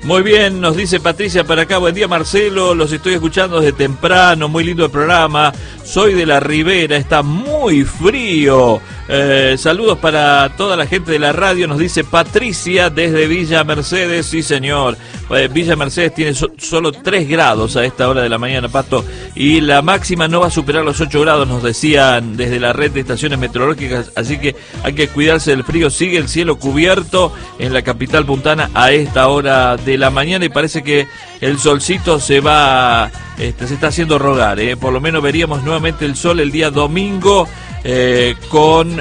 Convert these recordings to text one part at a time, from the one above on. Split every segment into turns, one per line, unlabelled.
Muy bien, nos dice Patricia para acá, buen día Marcelo, los estoy escuchando desde temprano, muy lindo el programa, soy de la Ribera, está muy frío, saludos para toda la gente de la radio, nos dice Patricia desde Villa Mercedes, sí señor, Villa Mercedes tiene solo 3 grados a esta hora de la mañana, Pato, y la máxima no va a superar los 8 grados, nos decían desde la red de estaciones meteorológicas, así que hay que cuidarse del frío, sigue el cielo cubierto en la capital puntana a esta hora de la mañana y parece que el solcito se está haciendo rogar, por lo menos veríamos nuevamente el sol el día domingo con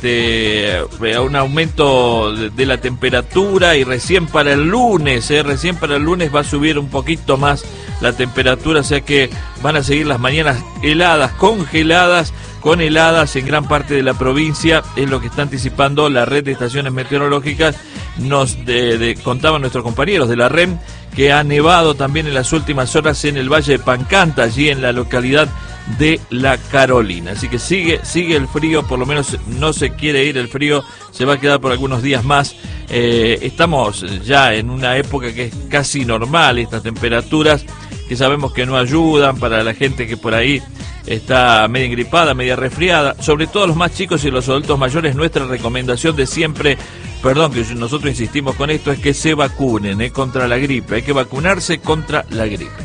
un aumento de la temperatura y recién para el lunes va a subir un poquito más la temperatura, o sea que van a seguir las mañanas heladas, congeladas, con heladas en gran parte de la provincia, es lo que está anticipando la red de estaciones meteorológicas. Nos contaban nuestros compañeros de la REM que ha nevado también en las últimas horas en el Valle de Pancanta, allí en la localidad de La Carolina. Así que sigue el frío, por lo menos no se quiere ir el frío, se va a quedar por algunos días más. Estamos ya en una época que es casi normal, estas temperaturas que sabemos que no ayudan para la gente que por ahí está media engripada, media resfriada, sobre todo los más chicos y los adultos mayores. Nuestra recomendación de siempre, perdón que nosotros insistimos con esto, es que se vacunen contra la gripe, hay que vacunarse contra la gripe.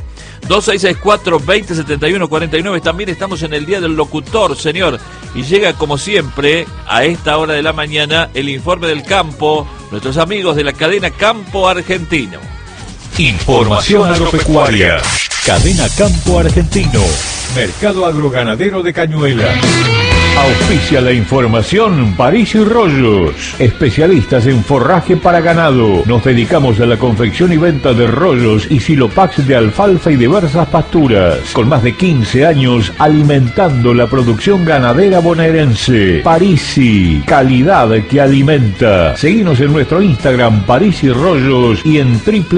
2664-2071-49, también estamos en el Día del Locutor, señor, y llega como siempre a esta hora de la mañana el informe del campo, nuestros amigos de la cadena Campo Argentino.
Información agropecuaria. Cadena Campo Argentino. Mercado agroganadero de Cañuelas. Auspicia la información París y Rollos, especialistas en forraje para ganado. Nos dedicamos a la confección y venta de rollos y silopax de alfalfa y diversas pasturas. Con más de 15 años alimentando la producción ganadera bonaerense. Parisi, calidad que alimenta. Seguinos en nuestro Instagram París y Rollos y en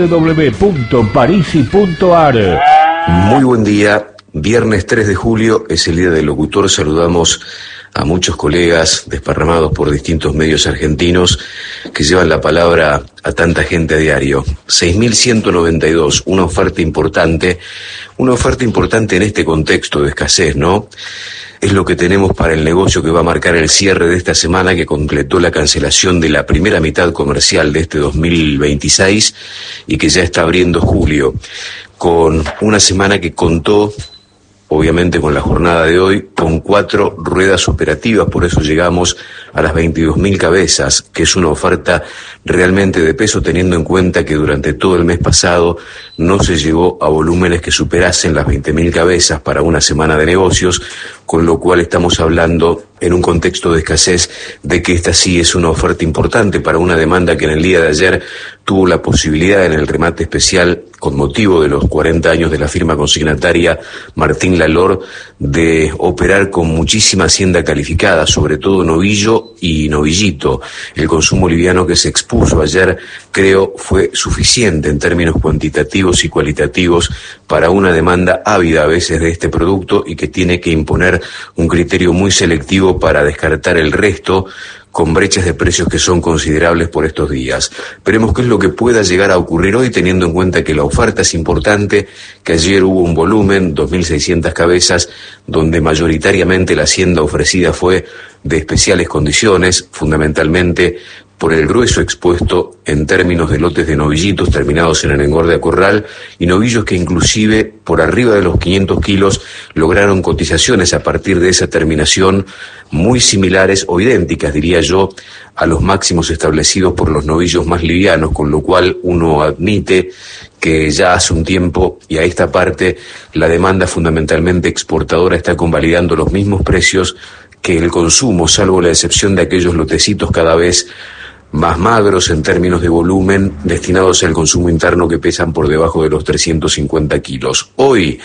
www.parisi.ar.
Muy buen día. Viernes 3 de julio es el Día del Locutor. Saludamos a muchos colegas desparramados por distintos medios argentinos que llevan la palabra a tanta gente a diario. 6.192, una oferta importante en este contexto de escasez, ¿no? Es lo que tenemos para el negocio que va a marcar el cierre de esta semana, que completó la cancelación de la primera mitad comercial de este 2026 y que ya está abriendo julio, con una semana que contó obviamente con la jornada de hoy, con 4 ruedas operativas, por eso llegamos a las 22.000 cabezas, que es una oferta realmente de peso, teniendo en cuenta que durante todo el mes pasado no se llegó a volúmenes que superasen las 20.000 cabezas para una semana de negocios, con lo cual estamos hablando en un contexto de escasez de que esta sí es una oferta importante para una demanda que en el día de ayer tuvo la posibilidad en el remate especial con motivo de los 40 años de la firma consignataria Martín Lalor de operar con muchísima hacienda calificada, sobre todo novillo y novillito. El consumo liviano que se expuso ayer creo fue suficiente en términos cuantitativos y cualitativos para una demanda ávida a veces de este producto y que tiene que imponer un criterio muy selectivo para descartar el resto, con brechas de precios que son considerables por estos días. Veremos qué es lo que pueda llegar a ocurrir hoy, teniendo en cuenta que la oferta es importante, que ayer hubo un volumen, 2.600 cabezas, donde mayoritariamente la hacienda ofrecida fue de especiales condiciones, fundamentalmente por el grueso expuesto en términos de lotes de novillitos terminados en el engorde a corral y novillos que inclusive por arriba de los 500 kilos lograron cotizaciones a partir de esa terminación muy similares o idénticas, diría yo, a los máximos establecidos por los novillos más livianos, con lo cual uno admite que ya hace un tiempo y a esta parte la demanda fundamentalmente exportadora está convalidando los mismos precios que el consumo, salvo la excepción de aquellos lotecitos cada vez más magros en términos de volumen, destinados al consumo interno, que pesan por debajo de los 350 kilos. Hoy,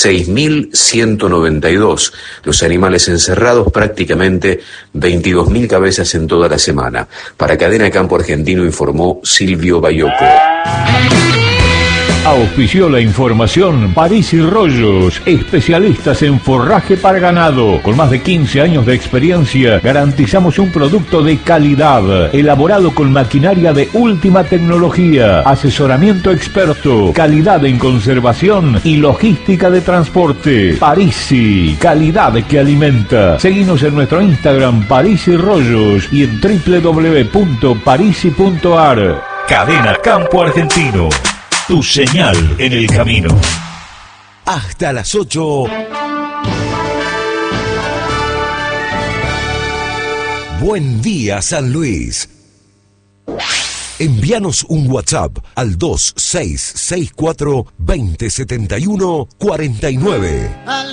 6.192 los animales encerrados, prácticamente 22.000 cabezas en toda la semana. Para Cadena Campo Argentino informó Silvio Bayoco.
Auspició la información París y Rollos, especialistas en forraje para ganado. Con más de 15 años de experiencia, garantizamos un producto de calidad, elaborado con maquinaria de última tecnología, asesoramiento experto, calidad en conservación y logística de transporte. Parisi, calidad que alimenta. Seguinos en nuestro Instagram Parisi Rollos y en www.parisi.ar.
Cadena Campo Argentino. Tu señal en el camino.
Hasta las 8. Buen día, San Luis. Envíanos un WhatsApp al 2664 2071 49.